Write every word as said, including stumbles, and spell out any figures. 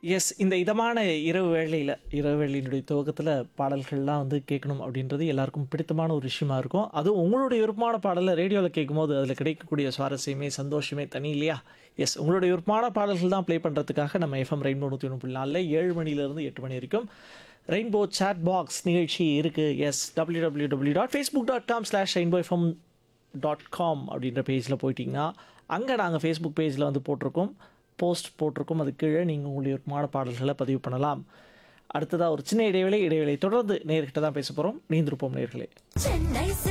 S. இந்த இதமான இரவு வேளையில, இரவு வேளையினுடைய துவக்கத்தில பாடல்கள்லாம் வந்து கேட்கணும் அப்படின்றது எல்லாருக்கும் பிடித்தமான ஒரு விஷயமா இருக்கும். அதுவும் உங்களுடைய விருப்பமான பாடல ரேடியோல கேட்கும்போது, அதில கிடைக்கக்கூடிய சுவாரஸ்யமே, சந்தோஷமே தனி இல்லையா? எஸ். உங்களுடைய விருப்பமான பாடல்கள் தான் ப்ளே பண்றதுக்காக நம்ம எஃப்எம் ரெயின்போ நூற்றி ஒன்று புள்ளி நான்கில் ஏழு மணியிலிருந்து எட்டு மணி வரைக்கும் ரெயின்போ சாட் பாக்ஸ் நிகழ்ச்சி இருக்கு. S. W W W dot Facebook dot com slash rainbow FM dot com அப்படின்ற பேஜில போயிட்டீங்கன்னா, அங்க நாங்க ஃபேஸ்புக் பேஜில வந்து போட்டிருக்கோம். போஸ்ட் போட்டிருக்கோம். அதுக்கு கீழே நீங்க உங்களுடைய விருப்பமான பாடல்கள பதிவு பண்ணலாம். அடுத்ததா ஒரு சின்ன இடைவேளை. இடைவேளை தொடர்ந்து நேயர்கிட்ட தான் பேச போறோம். இணைந்திருப்போம் நேயர்களே. சென்னை